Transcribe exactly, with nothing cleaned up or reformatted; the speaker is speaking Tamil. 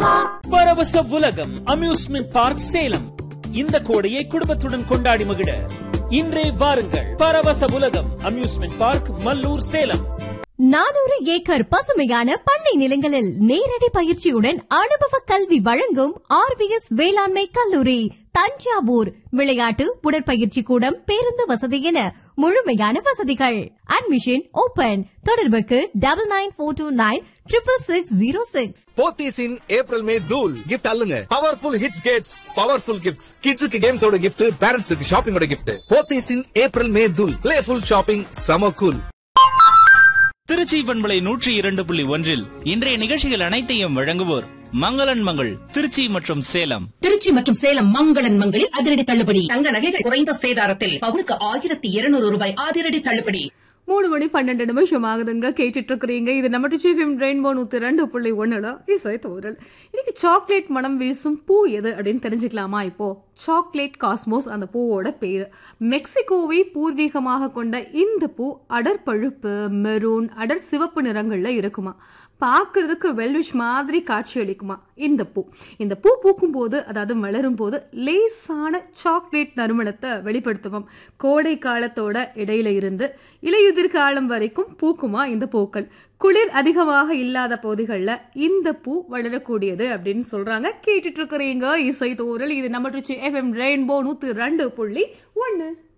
பரவச உலகம் அம்யூஸ்மெண்ட் பார்க் சேலம். இந்த கோடையை குடும்பத்துடன் கொண்டாடி மகிழ இன்றே வாருங்கள். பரவச உலகம் அம்யூஸ்மெண்ட் பார்க், மல்லூர், சேலம். நானூறு ஏக்கர் பசுமையான பண்ணை நிலங்களில் நேரடி பயிற்சியுடன் அனுபவ கல்வி வழங்கும் ஆர்விஎஸ் வேளாண்மை கல்லூரி தஞ்சாவூர். விளையாட்டு, உடற்பயிற்சி கூடம், பேருந்து வசதி என முழுமையான வசதிகள். Admission open. தொடர்புக்கு டபுள் நைன் போர் two nine triple six zero six. போத்தீஸின் April May தூள் gift அல்லுங்க. Powerful hits Gates, powerful gifts. கிட்ஸுக்கு கேம்ஸோட கிஃப்ட், பேரண்ட்ஸுக்கு ஷாப்பிங்கோட கிஃப்ட். போத்தீஸின் ஏப்ரல் மே தூள். பிளேஃபுல் ஷாப்பிங், சம கூல். திருச்சி பண்பலை நூற்றி இரண்டு புள்ளி ஒன்றில் இன்றைய நிகழ்ச்சிகள் அனைத்தையும் வழங்குவோர் மங்களன் மங்கள் திருச்சி மற்றும் சேலம். திருச்சி மற்றும் சேலம் மங்களன் மங்களில் அதிரடி தள்ளுபடி. தங்க நகைகள் குறைந்த சேதாரத்தில் பவுனுக்கு ஆயிரத்தி இருநூறு ரூபாய் அதிரடி தள்ளுபடி. மூணு மணி பன்னெண்டு நிமிஷம் ஆகுதுங்க. கேட்டுட்டு இருக்கிறீங்க இது நம்ம டிச்சிஎஃப்எம் ரெயின்போ நூத்தி ரெண்டு புள்ளி ஒண்ணுல இசை தோறல். இன்னைக்கு சாக்லேட் மனம் வீசும் பூ எது அப்படின்னு தெரிஞ்சுக்கலாமா? இப்போ சாக்லேட் காஸ்மோஸ் அந்த பூவோட பேரு. மெக்சிகோவை பூர்வீகமாக கொண்ட இந்த பூ அடர் பழுப்பு, மெரூன், அடர் சிவப்பு நிறங்கள்ல இருக்குமா. பார்க்கறதுக்கு வெல்விஷ் மாதிரி காட்சி அளிக்குமா இந்த பூ. இந்த பூ பூக்கும் போது, அதாவது மலரும் போது லேசான சாக்லேட் நறுமணத்தை வெளிப்படுத்துவோம். கோடை காலத்தோட இடையில இருந்து இலையுதிர் காலம் வரைக்கும் பூக்குமா இந்த பூக்கள். குளிர் அதிகமாக இல்லாத பகுதிகளில் இந்த பூ வளரக்கூடியது அப்படின்னு சொல்றாங்க. கேட்டுட்டு இருக்கிறீங்க இசை தோறல். இது நம்ம டிச்சிஎஃப்எம் ரெயின்போ நூத்தி ரெண்டு புள்ளி ஒன்னு.